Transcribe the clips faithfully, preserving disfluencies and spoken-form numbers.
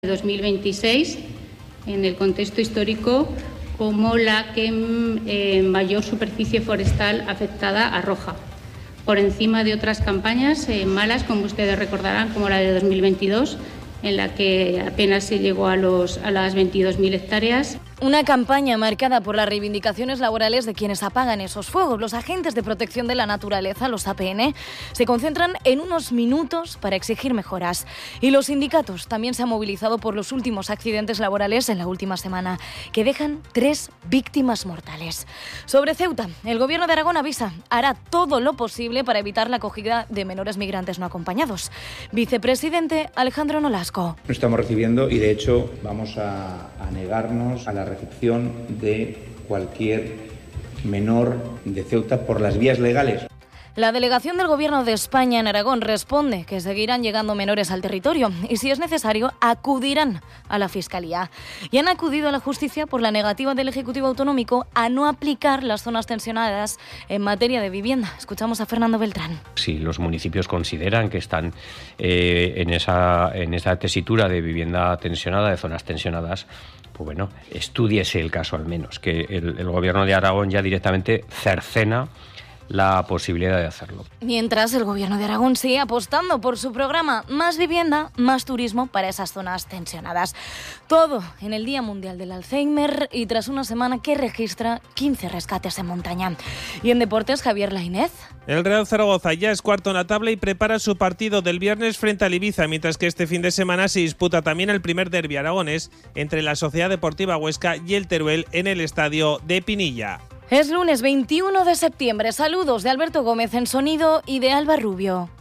dos mil veintiséis, en el contexto histórico, como la que eh, mayor superficie forestal afectada arroja, por encima de otras campañas eh, malas, como ustedes recordarán, como la de dos mil veintidós, en la que apenas se llegó a, los, a las veintidós mil hectáreas. Una campaña marcada por las reivindicaciones laborales de quienes apagan esos fuegos. Los agentes de protección de la naturaleza, los A P N, se concentran en unos minutos para exigir mejoras. Y los sindicatos también se han movilizado por los últimos accidentes laborales en la última semana, que dejan tres víctimas mortales. Sobre Ceuta, el Gobierno de Aragón avisa, hará todo lo posible para evitar la acogida de menores migrantes no acompañados. Vicepresidente Alejandro Nolasco. No estamos recibiendo y, de hecho, vamos a, a negarnos a la recepción de cualquier menor de Ceuta por las vías legales. La delegación del Gobierno de España en Aragón responde que seguirán llegando menores al territorio y, si es necesario, acudirán a la Fiscalía. Y han acudido a la justicia por la negativa del Ejecutivo Autonómico a no aplicar las zonas tensionadas en materia de vivienda. Escuchamos a Fernando Beltrán. Si los municipios consideran que están eh, en, esa, en esa tesitura de vivienda tensionada, de zonas tensionadas, pues bueno, estúdiese el caso al menos, que el, el Gobierno de Aragón ya directamente cercena la posibilidad de hacerlo. Mientras, el Gobierno de Aragón sigue apostando por su programa Más Vivienda, Más Turismo para esas zonas tensionadas. Todo en el Día Mundial del Alzheimer y tras una semana que registra quince rescates en montaña. Y en deportes, Javier Lainez. El Real Zaragoza ya es cuarto en la tabla y prepara su partido del viernes frente al Ibiza, mientras que este fin de semana se disputa también el primer derbi aragonés entre la Sociedad Deportiva Huesca y el Teruel en el estadio de Pinilla. Es lunes veintiuno de septiembre. Saludos de Alberto Gómez en sonido y de Alba Rubio.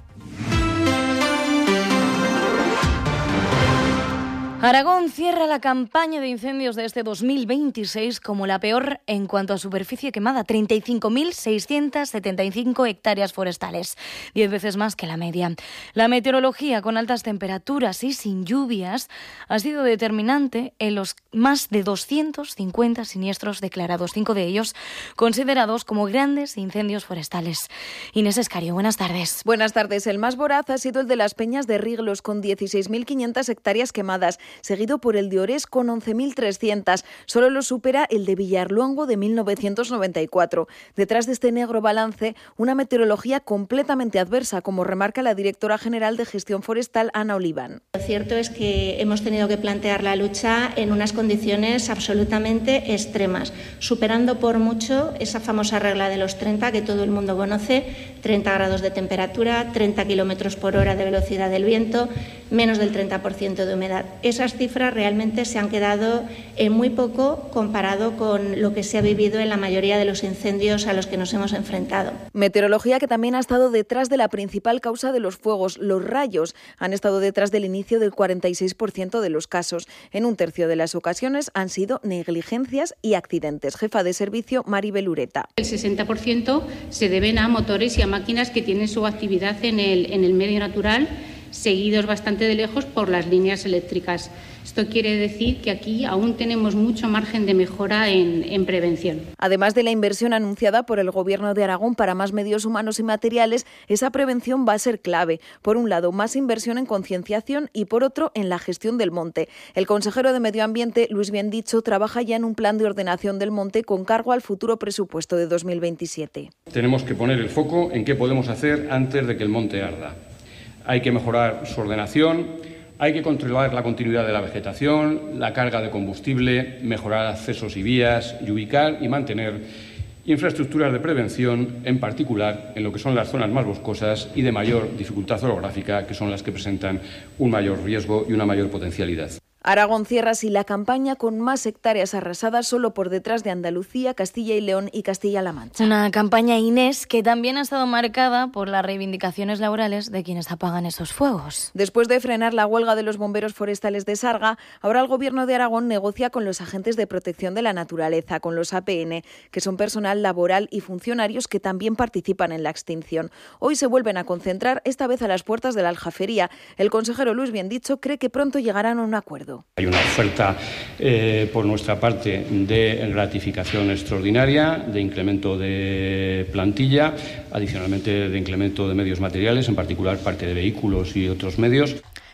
Aragón cierra la campaña de incendios de este dos mil veintiséis como la peor en cuanto a superficie quemada, treinta y cinco mil seiscientas setenta y cinco hectáreas forestales, diez veces más que la media. La meteorología con altas temperaturas y sin lluvias ha sido determinante en los más de doscientos cincuenta siniestros declarados, cinco de ellos considerados como grandes incendios forestales. Inés Escario, buenas tardes. Buenas tardes. El más voraz ha sido el de las Peñas de Riglos, con dieciséis mil quinientas hectáreas quemadas, seguido por el de Orés con once mil trescientas. Solo lo supera el de Villarluongo de mil novecientos noventa y cuatro. Detrás de este negro balance, una meteorología completamente adversa, como remarca la directora general de Gestión Forestal, Ana Oliván. Lo cierto es que hemos tenido que plantear la lucha en unas condiciones absolutamente extremas, superando por mucho esa famosa regla de los treinta que todo el mundo conoce, treinta grados de temperatura, treinta kilómetros por hora de velocidad del viento, menos del treinta por ciento de humedad. Esas cifras realmente se han quedado en muy poco comparado con lo que se ha vivido en la mayoría de los incendios a los que nos hemos enfrentado. Meteorología que también ha estado detrás de la principal causa de los fuegos, los rayos. Han estado detrás del inicio del cuarenta y seis por ciento de los casos. En un tercio de las ocasiones han sido negligencias y accidentes. Jefa de servicio, Maribel Ureta. El sesenta por ciento se deben a motores y a máquinas que tienen su actividad en el, en el medio natural, seguidos bastante de lejos por las líneas eléctricas. Esto quiere decir que aquí aún tenemos mucho margen de mejora en, en prevención. Además de la inversión anunciada por el Gobierno de Aragón para más medios humanos y materiales, esa prevención va a ser clave. Por un lado, más inversión en concienciación y, por otro, en la gestión del monte. El consejero de Medio Ambiente, Luis Biendicho, trabaja ya en un plan de ordenación del monte con cargo al futuro presupuesto de dos mil veintisiete. Tenemos que poner el foco en qué podemos hacer antes de que el monte arda. Hay que mejorar su ordenación, hay que controlar la continuidad de la vegetación, la carga de combustible, mejorar accesos y vías y ubicar y mantener infraestructuras de prevención, en particular en lo que son las zonas más boscosas y de mayor dificultad orográfica, que son las que presentan un mayor riesgo y una mayor potencialidad. Aragón cierra así la campaña con más hectáreas arrasadas, solo por detrás de Andalucía, Castilla y León y Castilla-La Mancha. Una campaña, Inés, que también ha estado marcada por las reivindicaciones laborales de quienes apagan esos fuegos. Después de frenar la huelga de los bomberos forestales de Sarga, ahora el Gobierno de Aragón negocia con los agentes de protección de la naturaleza, con los A P N, que son personal laboral y funcionarios que también participan en la extinción. Hoy se vuelven a concentrar, esta vez a las puertas de la Aljafería. El consejero Luis Biendicho cree que pronto llegarán a un acuerdo. Hay una oferta eh, por nuestra parte de gratificación extraordinaria, de incremento de plantilla, adicionalmente de incremento de medios materiales, en particular parte de vehículos y otros medios.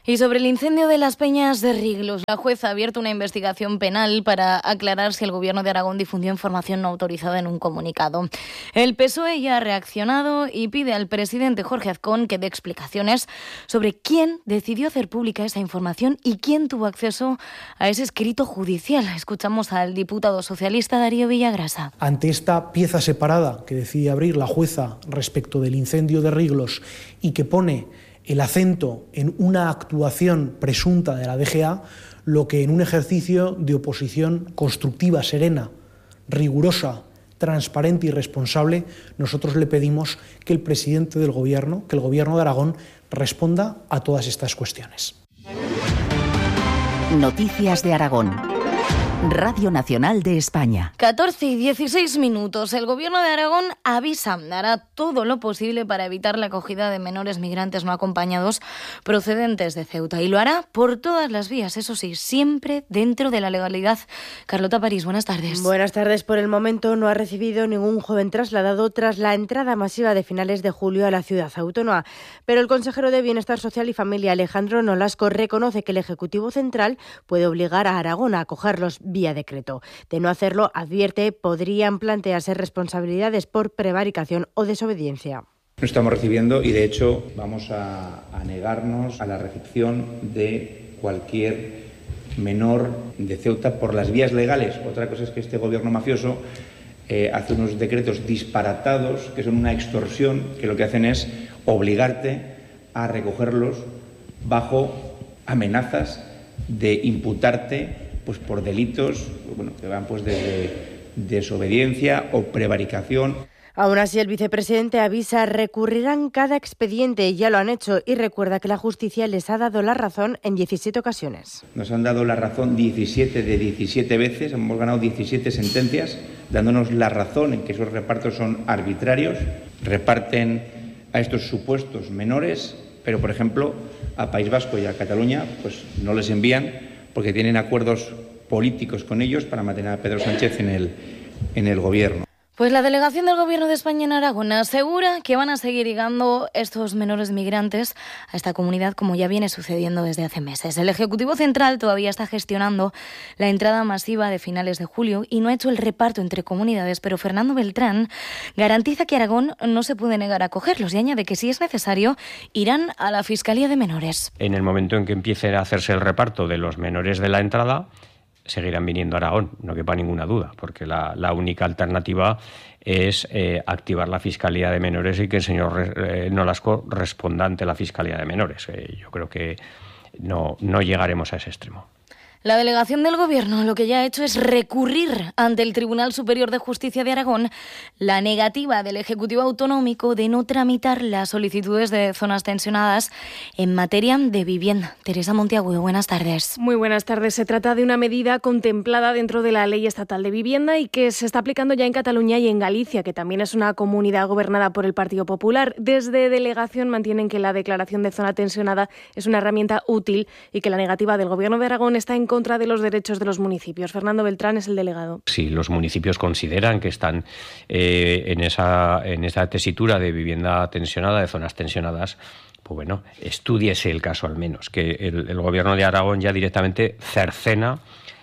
Y sobre el incendio de las Peñas de Riglos, la jueza ha abierto una investigación penal para aclarar si el Gobierno de Aragón difundió información no autorizada en un comunicado. El P S O E ya ha reaccionado y pide al presidente Jorge Azcón que dé explicaciones sobre quién decidió hacer pública esa información y quién tuvo acceso a ese escrito judicial. Escuchamos al diputado socialista Darío Villagrasa. Ante esta pieza separada que decide abrir la jueza respecto del incendio de Riglos y que pone el acento en una actuación presunta de la D G A, lo que en un ejercicio de oposición constructiva, serena, rigurosa, transparente y responsable, nosotros le pedimos que el presidente del Gobierno, que el Gobierno de Aragón, responda a todas estas cuestiones. Noticias de Aragón. Radio Nacional de España. catorce y dieciséis minutos. El Gobierno de Aragón avisa, hará todo lo posible para evitar la acogida de menores migrantes no acompañados procedentes de Ceuta. Y lo hará por todas las vías, eso sí, siempre dentro de la legalidad. Carlota París, buenas tardes. Buenas tardes. Por el momento no ha recibido ningún joven trasladado tras la entrada masiva de finales de julio a la ciudad autónoma. Pero el consejero de Bienestar Social y Familia, Alejandro Nolasco, reconoce que el Ejecutivo Central puede obligar a Aragón a acogerlos vía decreto. De no hacerlo, advierte, podrían plantearse responsabilidades por prevaricación o desobediencia. No estamos recibiendo y, de hecho, vamos a, a negarnos a la recepción de cualquier menor de Ceuta por las vías legales. Otra cosa es que este gobierno mafioso eh, hace unos decretos disparatados que son una extorsión, que lo que hacen es obligarte a recogerlos bajo amenazas de imputarte pues por delitos bueno, que van pues desde desobediencia o prevaricación. Aún así, el vicepresidente avisa, recurrirán cada expediente, ya lo han hecho, y recuerda que la justicia les ha dado la razón en diecisiete ocasiones. Nos han dado la razón diecisiete de diecisiete veces, hemos ganado diecisiete sentencias, dándonos la razón en que esos repartos son arbitrarios, reparten a estos supuestos menores, pero por ejemplo a País Vasco y a Cataluña pues no les envían porque tienen acuerdos políticos con ellos para mantener a Pedro Sánchez en el, en el gobierno. Pues la delegación del Gobierno de España en Aragón asegura que van a seguir llegando estos menores migrantes a esta comunidad como ya viene sucediendo desde hace meses. El Ejecutivo Central todavía está gestionando la entrada masiva de finales de julio y no ha hecho el reparto entre comunidades, pero Fernando Beltrán garantiza que Aragón no se puede negar a acogerlos y añade que si es necesario irán a la Fiscalía de Menores. En el momento en que empiece a hacerse el reparto de los menores de la entrada, seguirán viniendo a Aragón, no quepa ninguna duda, porque la, la única alternativa es eh, activar la Fiscalía de Menores y que el señor eh, Nolasco responda ante la Fiscalía de Menores. Eh, yo creo que no, no llegaremos a ese extremo. La delegación del Gobierno lo que ya ha hecho es recurrir ante el Tribunal Superior de Justicia de Aragón la negativa del Ejecutivo Autonómico de no tramitar las solicitudes de zonas tensionadas en materia de vivienda. Teresa Monteagudo, buenas tardes. Muy buenas tardes. Se trata de una medida contemplada dentro de la Ley Estatal de Vivienda y que se está aplicando ya en Cataluña y en Galicia, que también es una comunidad gobernada por el Partido Popular. Desde delegación mantienen que la declaración de zona tensionada es una herramienta útil y que la negativa del Gobierno de Aragón está en contra de los derechos de los municipios. Fernando Beltrán es el delegado. Si los municipios consideran que están eh, en, esa, en esa tesitura de vivienda tensionada, de zonas tensionadas, pues bueno, estúdiese el caso al menos, que el, el Gobierno de Aragón ya directamente cercena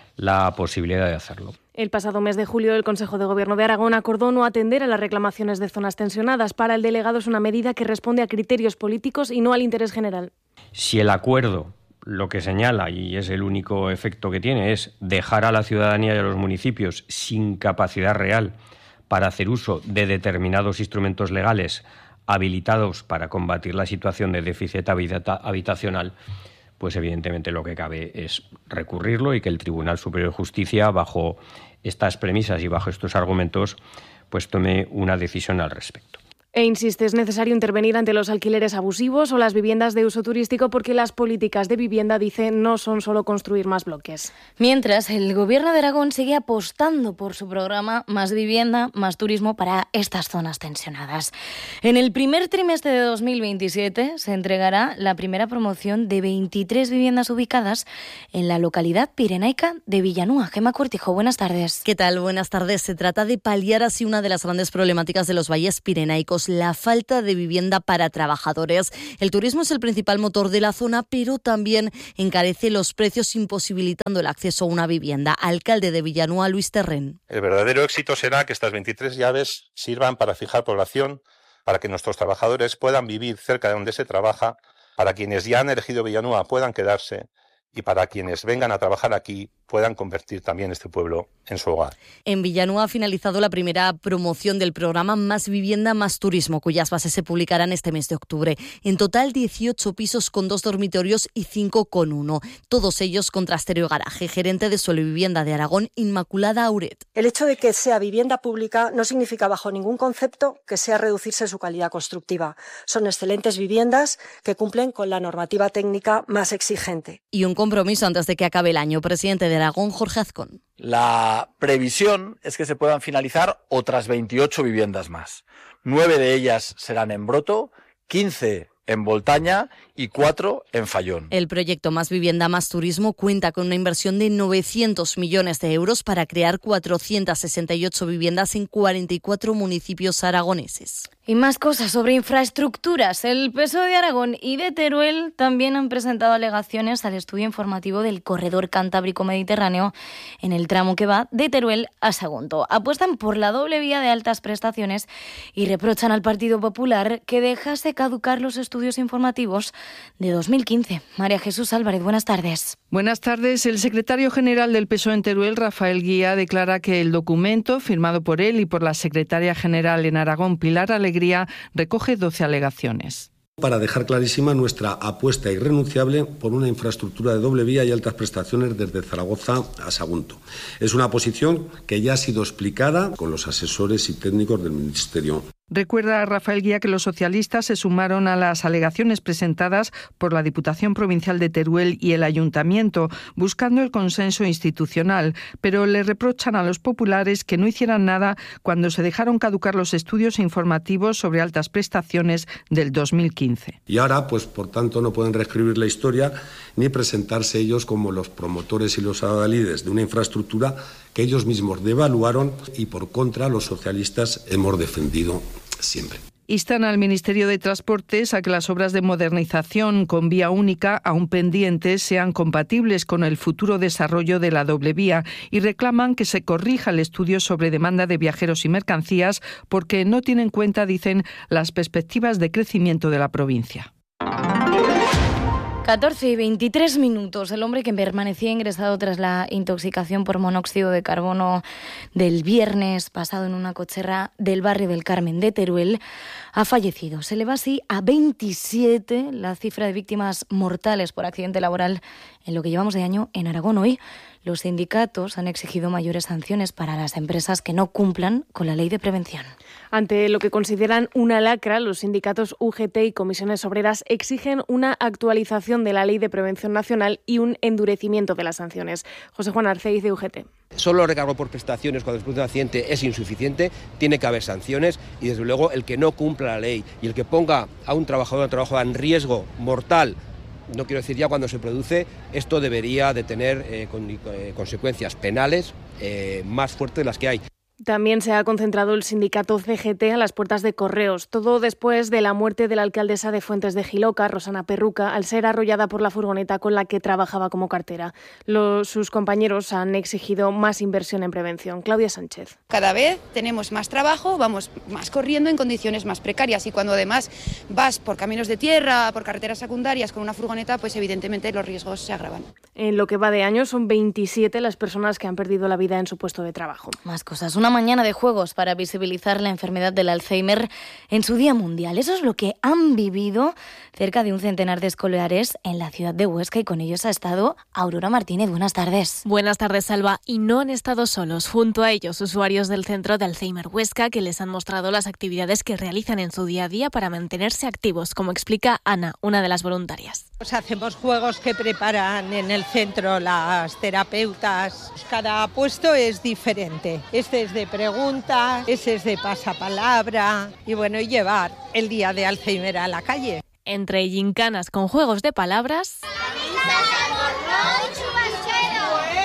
la posibilidad de hacerlo. El pasado mes de julio, el Consejo de Gobierno de Aragón acordó no atender a las reclamaciones de zonas tensionadas. Para el delegado es una medida que responde a criterios políticos y no al interés general. Si el acuerdo lo que señala, y es el único efecto que tiene, es dejar a la ciudadanía y a los municipios sin capacidad real para hacer uso de determinados instrumentos legales habilitados para combatir la situación de déficit habitacional, pues evidentemente lo que cabe es recurrirlo y que el Tribunal Superior de Justicia, bajo estas premisas y bajo estos argumentos, pues tome una decisión al respecto. E insiste, es necesario intervenir ante los alquileres abusivos o las viviendas de uso turístico porque las políticas de vivienda, dice, no son solo construir más bloques. Mientras, el Gobierno de Aragón sigue apostando por su programa Más Vivienda, Más Turismo para estas zonas tensionadas. En el primer trimestre de dos mil veintisiete se entregará la primera promoción de veintitrés viviendas ubicadas en la localidad pirenaica de Villanúa. Gemma Cortijo, buenas tardes. ¿Qué tal? Buenas tardes. Se trata de paliar así una de las grandes problemáticas de los valles pirenaicos. tenemos la falta de vivienda para trabajadores. El turismo es el principal motor de la zona, pero también encarece los precios, imposibilitando el acceso a una vivienda. Alcalde de Villanueva, Luis Terrén. El verdadero éxito será que estas veintitrés llaves sirvan para fijar población, para que nuestros trabajadores puedan vivir cerca de donde se trabaja, para quienes ya han elegido Villanueva puedan quedarse y para quienes vengan a trabajar aquí puedan convertir también este pueblo en su hogar. En Villanueva ha finalizado la primera promoción del programa Más Vivienda, Más Turismo, cuyas bases se publicarán este mes de octubre. En total, dieciocho pisos con dos dormitorios y cinco con uno. Todos ellos con trastero y garaje. Gerente de Suelo y Vivienda de Aragón, Inmaculada Auret. El hecho de que sea vivienda pública no significa bajo ningún concepto que sea reducirse su calidad constructiva. Son excelentes viviendas que cumplen con la normativa técnica más exigente. Y un compromiso antes de que acabe el año. Presidente de Aragón, Jorge Azcón. La previsión es que se puedan finalizar otras veintiocho viviendas más. Nueve de ellas serán en Broto, quince en Voltaña y cuatro en Fallón. El proyecto Más Vivienda, Más Turismo cuenta con una inversión de novecientos millones de euros para crear cuatrocientas sesenta y ocho viviendas en cuarenta y cuatro municipios aragoneses. Y más cosas sobre infraestructuras. El P S O E de Aragón y de Teruel también han presentado alegaciones al estudio informativo del corredor cantábrico-mediterráneo en el tramo que va de Teruel a Sagunto. Apuestan por la doble vía de altas prestaciones y reprochan al Partido Popular que dejase caducar los estudios informativos de dos mil quince. María Jesús Álvarez, buenas tardes. Buenas tardes. El secretario general del P S O E en Teruel, Rafael Guía, declara que el documento, firmado por él y por la secretaria general en Aragón, Pilar Alegría, recoge doce alegaciones. Para dejar clarísima nuestra apuesta irrenunciable por una infraestructura de doble vía y altas prestaciones desde Zaragoza a Sagunto. Es una posición que ya ha sido explicada con los asesores y técnicos del Ministerio. Recuerda a Rafael Guía que los socialistas se sumaron a las alegaciones presentadas por la Diputación Provincial de Teruel y el Ayuntamiento, buscando el consenso institucional, pero le reprochan a los populares que no hicieran nada cuando se dejaron caducar los estudios informativos sobre altas prestaciones del dos mil quince. Y ahora, pues por tanto, no pueden reescribir la historia ni presentarse ellos como los promotores y los adalides de una infraestructura que ellos mismos devaluaron y por contra los socialistas hemos defendido siempre. Instan al Ministerio de Transportes a que las obras de modernización con vía única, aún pendientes, sean compatibles con el futuro desarrollo de la doble vía y reclaman que se corrija el estudio sobre demanda de viajeros y mercancías porque no tiene en cuenta, dicen, las perspectivas de crecimiento de la provincia. catorce y veintitrés minutos. El hombre que permanecía ingresado tras la intoxicación por monóxido de carbono del viernes pasado en una cochera del barrio del Carmen de Teruel ha fallecido. Se eleva así a veintisiete la cifra de víctimas mortales por accidente laboral en lo que llevamos de año en Aragón. Hoy los sindicatos han exigido mayores sanciones para las empresas que no cumplan con la ley de prevención. Ante lo que consideran una lacra, los sindicatos U G T y comisiones obreras exigen una actualización de la Ley de Prevención Nacional y un endurecimiento de las sanciones. José Juan Arceiz, de U G T. Solo recargo por prestaciones cuando después de un accidente es insuficiente, tiene que haber sanciones y desde luego el que no cumpla la ley y el que ponga a un trabajador o trabajadora en riesgo mortal, no quiero decir ya cuando se produce, esto debería de tener eh, con, eh, consecuencias penales eh, más fuertes de las que hay. También se ha concentrado el sindicato C G T a las puertas de Correos, todo después de la muerte de la alcaldesa de Fuentes de Giloca, Rosana Perruca, al ser arrollada por la furgoneta con la que trabajaba como cartera. Los, sus compañeros han exigido más inversión en prevención. Claudia Sánchez. Cada vez tenemos más trabajo, vamos más corriendo en condiciones más precarias y cuando además vas por caminos de tierra, por carreteras secundarias con una furgoneta, pues evidentemente los riesgos se agravan. En lo que va de año son veintisiete las personas que han perdido la vida en su puesto de trabajo. Más cosas. Una mañana de juegos para visibilizar la enfermedad del Alzheimer en su Día Mundial. Eso es lo que han vivido cerca de un centenar de escolares en la ciudad de Huesca y con ellos ha estado Aurora Martínez. Buenas tardes. Buenas tardes, Salva. Y no han estado solos. Junto a ellos, usuarios del Centro de Alzheimer Huesca que les han mostrado las actividades que realizan en su día a día para mantenerse activos, como explica Ana, una de las voluntarias. Pues hacemos juegos que preparan en el centro las terapeutas. Cada puesto es diferente. Este es de preguntas, ese es de pasapalabra y bueno, y llevar el día de Alzheimer a la calle. Entre gincanas con juegos de palabras,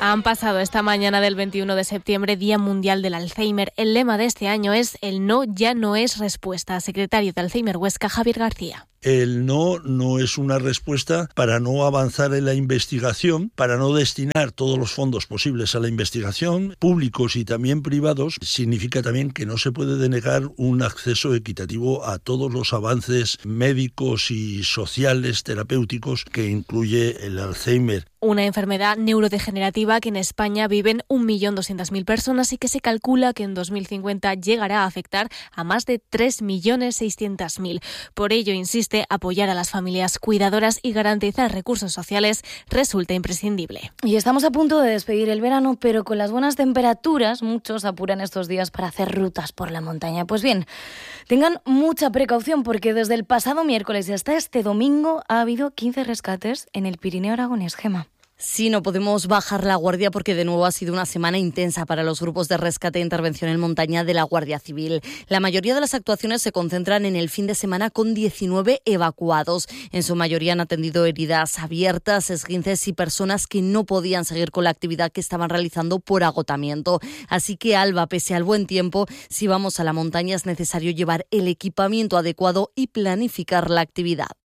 Han pasado esta mañana del veintiuno de septiembre, Día Mundial del Alzheimer. El lema de este año es "El no ya no es respuesta". Secretario de Alzheimer Huesca, Javier García. El no no es una respuesta para no avanzar en la investigación, para no destinar todos los fondos posibles a la investigación, públicos y también privados. Significa también que no se puede denegar un acceso equitativo a todos los avances médicos y sociales, terapéuticos, que incluye el Alzheimer. Una enfermedad neurodegenerativa que en España viven un millón doscientas mil personas y que se calcula que en dos mil cincuenta llegará a afectar a más de tres millones seiscientas mil. Por ello, insiste, apoyar a las familias cuidadoras y garantizar recursos sociales resulta imprescindible. Y estamos a punto de despedir el verano, pero con las buenas temperaturas, muchos apuran estos días para hacer rutas por la montaña. Pues bien, tengan mucha precaución porque desde el pasado miércoles hasta este domingo ha habido quince rescates en el Pirineo aragonés. Gema. Sí, no podemos bajar la guardia porque de nuevo ha sido una semana intensa para los grupos de rescate e intervención en montaña de la Guardia Civil. La mayoría de las actuaciones se concentran en el fin de semana con diecinueve evacuados. En su mayoría han atendido heridas abiertas, esguinces y personas que no podían seguir con la actividad que estaban realizando por agotamiento. Así que, Alba, pese al buen tiempo, si vamos a la montaña es necesario llevar el equipamiento adecuado y planificar la actividad.